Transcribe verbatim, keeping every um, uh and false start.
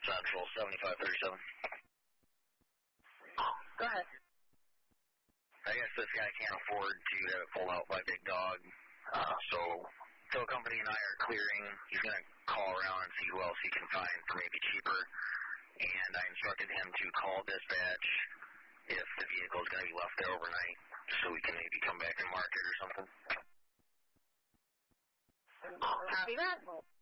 Central, seventy-five thirty-seven. Go ahead. I guess this guy can't afford to have it pulled out by Big Dog, uh, so tow company and I are clearing. He's going to call around and see who else he can find for maybe cheaper, and I instructed him to call dispatch if the vehicle is going to be left there overnight, so we can maybe come back and mark it or something. Copy that.